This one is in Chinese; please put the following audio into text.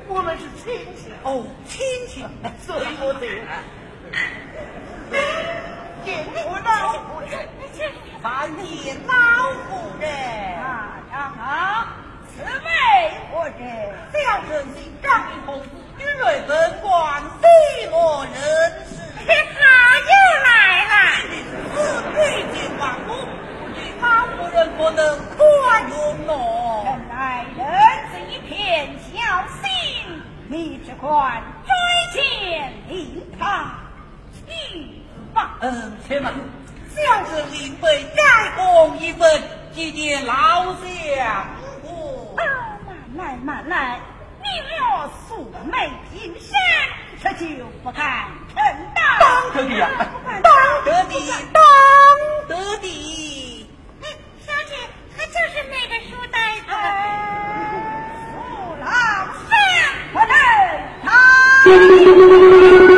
我们是亲戚。 哦，亲戚，所以我对见过老夫人， 参见老夫人。 啊，此位何人？ 小人姓张的公子，女瑞本官，谁我认识？ 他又来了。 此贵贱万古，老夫人不能宽容哦。 原来人子一片孝心，你只管追前令堂去吧。 且慢，小人另备改供一份，祭奠老相父。 慢来，你我素昧平生，这就不敢称道。 当得的呀，当得的，当得的。 小姐，他就是那个书呆子。父老乡，我等他。